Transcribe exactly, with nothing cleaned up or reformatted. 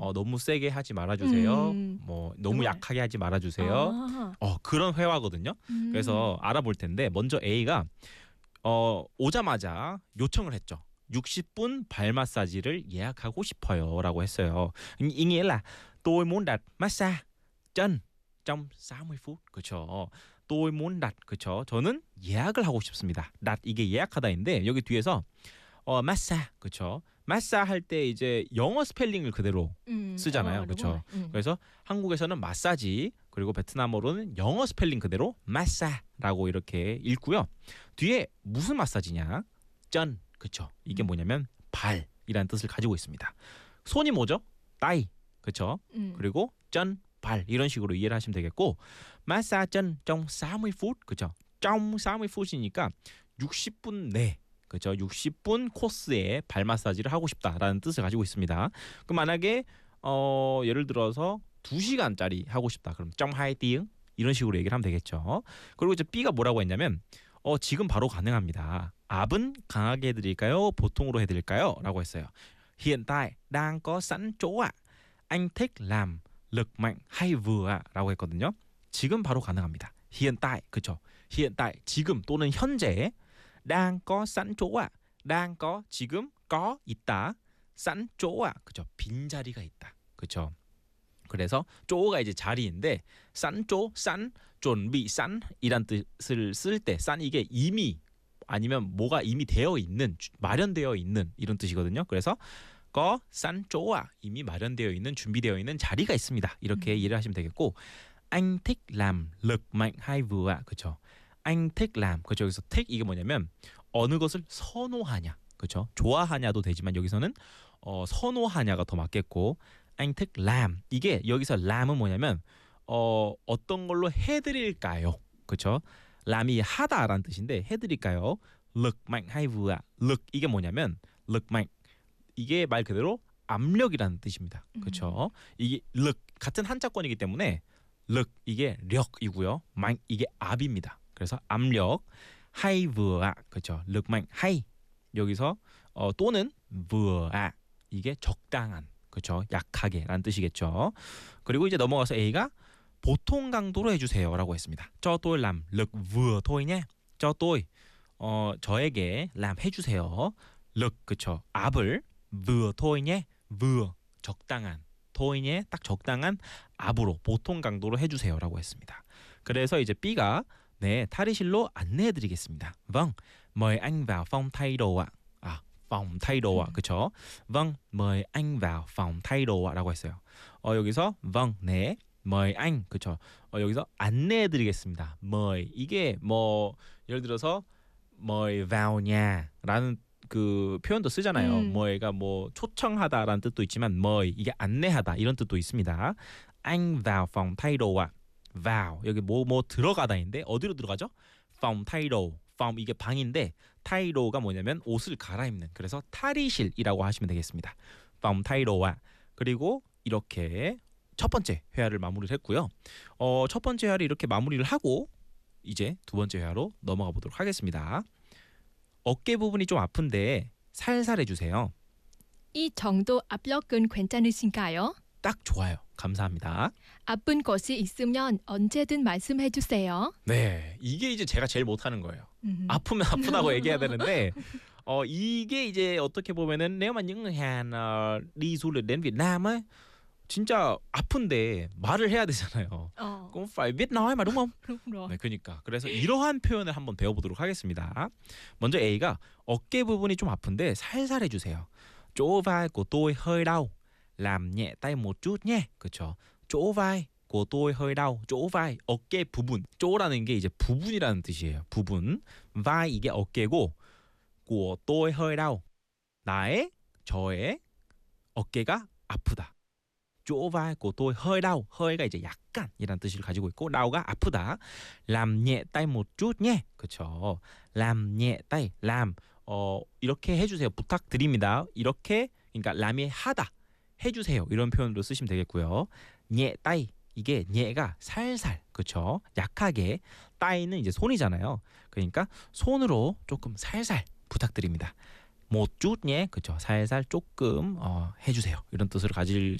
어, 너무 세게 하지 말아주세요. 음. 뭐 너무 정말. 약하게 하지 말아주세요. 아. 어, 그런 회화거든요. 음. 그래서 알아볼 텐데 먼저 A가 어, 오자마자 요청을 했죠. 육십 분 발 마사지를 예약하고 싶어요라고 했어요. ý nghĩa là tôi muốn đặt massage chân trong sáu mươi phút. 그렇죠. tôi muốn đặt 그렇죠. 저는 예약을 하고 싶습니다. đặt 이게 예약하다인데 여기 뒤에서 어 마사 그렇죠. 마사 할 때 이제 영어 스펠링을 그대로 음. 쓰잖아요. 어, 그렇죠. đúng rồi. 음. 그래서 한국에서는 마사지 그리고 베트남어로는 영어 스펠링 그대로 마사라고 이렇게 읽고요. 뒤에 무슨 마사지냐? 전 그렇죠. 이게 음. 뭐냐면 발이라는 뜻을 가지고 있습니다. 손이 뭐죠? 따이 그렇죠. 음. 그리고 전 발 이런 식으로 이해를 하시면 되겠고 마사 전 trong sáu mươi phút 그렇죠. trong sáu mươi phut이니까 육십 분 내 그렇죠. 육십 분 코스에 발 마사지를 하고 싶다라는 뜻을 가지고 있습니다. 그럼 만약에 어 예를 들어서 두 시간짜리 하고 싶다. 그럼 trong hai tiếng 이런 식으로 얘기를 하면 되겠죠. 그리고 이제 B가 뭐라고 했냐면 어 지금 바로 가능합니다. 압은 강하게 해드릴까요? 보통으로 해드릴까요? 라고 했어요. Hiện tại đang có sẵn chỗ ạ. Anh thích làm lực mạnh hay vừa ạ? 라고 했거든요. 지금 바로 가능합니다. Hiện tại 그쵸? Hiện tại 지금 또는 현재 đang có sẵn chỗ ạ. đang có 지금 có 있다. sẵn chỗ ạ. 그쵸? 빈자리가 있다. 그쵸? 그래서 쪼가 이제 자리인데 싼 쪼, 싼, 준비, 싼이란 뜻을 쓸 때 싼 이게 이미 아니면 뭐가 이미 되어 있는 마련되어 있는 이런 뜻이거든요. 그래서 거, 싼 쪼아 이미 마련되어 있는 준비되어 있는 자리가 있습니다. 이렇게 음. 이해를 하시면 되겠고 anh thích làm lực mạnh hay vừa ạ. 그렇죠. anh thích làm 그렇죠. 여기서 thích 이게 뭐냐면 어느 것을 선호하냐. 그렇죠. 좋아하냐도 되지만 여기서는 어, 선호하냐가 더 맞겠고 anh thích làm 이게 여기서 람은 뭐냐면 어, 어떤 걸로 해드릴까요? 그렇죠? 람이 하다라는 뜻인데 해드릴까요? lực mạnh hay vừa ạ? lực 이게 뭐냐면 lực mạnh 이게 말 그대로 압력이라는 뜻입니다. 그렇죠? 이게 lực 같은 한자권이기 때문에 lực 이게 력이고요. mạnh 이게 압입니다. 그래서 압력 hay vừa ạ? 그렇죠? lực mạnh hay 여기서 어, 또는 vừa ạ 이게 적당한 그렇죠. 약하게라는 뜻이겠죠. 그리고 이제 넘어가서 A가 보통 강도로 해주세요라고 했습니다. cho tôi làm lực vừa thôi nhé. cho tôi 어 저에게 làm 해주세요. lực 그렇죠. 압을 vừa thôi nhé. vừa 적당한 thôi nhé 딱 적당한 압으로 보통 강도로 해주세요라고 했습니다. 그래서 이제 B가 네 탈의실로 안내해드리겠습니다. vâng mời anh vào phòng thay đồ ạ. phòng thay đồ ạ. 그렇죠? vâng, mời anh vào phòng thay đồ ạ 라고 했어요. 어, 여기서 vâng, 네, mời anh. 그렇죠? 어, 여기서 안내해 드리겠습니다. mời 이게 뭐 예를 들어서 mời vào nhà 라는 그 표현도 쓰잖아요. 음. meui가 뭐 초청하다라는 뜻도 있지만 mời 이게 안내하다 이런 뜻도 있습니다. anh vào phòng thay đồ ạ. vào 여기 뭐 뭐 들어가다인데 어디로 들어가죠? phòng thay đồ. phòng 이게 방인데 타이로가 뭐냐면 옷을 갈아입는 그래서 탈의실이라고 하시면 되겠습니다. phòng thay đồ ạ. 그리고 이렇게 첫 번째 회화를 마무리를 했고요. 어, 첫 번째 회화를 이렇게 마무리를 하고 이제 두 번째 회화로 넘어가 보도록 하겠습니다. 어깨 부분이 좀 아픈데 살살 해주세요. 이 정도 압력은 괜찮으신가요? 딱 좋아요. 감사합니다. 아픈 곳이 있으면 언제든 말씀해 주세요. 네, 이게 이제 제가 제일 못하는 거예요. 음. 아프면 아프다고 얘기해야 되는데 어, 이게 이제 어떻게 보면은 nếu mà những Hàn uh, đi du lịch đến Việt Nam ấy 진짜 아픈데 말을 해야 되잖아요. 어. cũng phải biết nói mà đúng không? đúng rồi. 네, 그러니까 그래서 이러한 표현을 한번 배워보도록 하겠습니다. 먼저 A가 어깨 부분이 좀 아픈데 살살 해주세요. chỗ vai của tôi hơi đau. làm nhẹ tay một chút nhé. 그렇죠. chỗ vai của tôi hơi đau. chỗ vai 어깨 부분. 쪼라는 게 이제 부분이라는 뜻이에요. 부분. vai 이게 어깨고 của tôi hơi đau. 나의 저의 어깨가 아프다. chỗ vai của tôi hơi đau. hơi 가 이제 약간이라는 뜻을 가지고 있고 đau가 아프다. làm nhẹ tay một chút nhé. 그렇죠. làm nhẹ tay. làm 어 이렇게 해주세요. 부탁드립니다. 이렇게 그러니까 람이 하다. 해주세요. 이런 표현으로 쓰시면 되겠고요. nye 따이 이게 녜가 살살 그렇죠. 약하게 따이는 이제 손이잖아요. 그러니까 손으로 조금 살살 부탁드립니다. 못 chút 녜 그렇죠. 살살 조금 어, 해주세요. 이런 뜻으로 가질